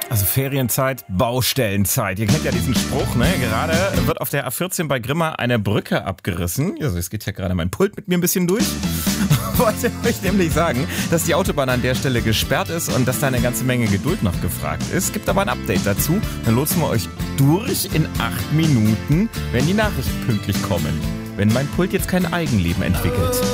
Also Ferienzeit, Baustellenzeit. Ihr kennt ja diesen Spruch, ne? Gerade wird auf der A14 bei Grimma eine Brücke abgerissen. Also es geht ja gerade mein Pult mit mir ein bisschen durch. Wollte euch nämlich sagen, dass die Autobahn an der Stelle gesperrt ist und dass da eine ganze Menge Geduld noch gefragt ist. Gibt aber ein Update dazu. Dann lotsen wir euch durch in 8 Minuten, wenn die Nachrichten pünktlich kommen. Wenn mein Pult jetzt kein Eigenleben entwickelt.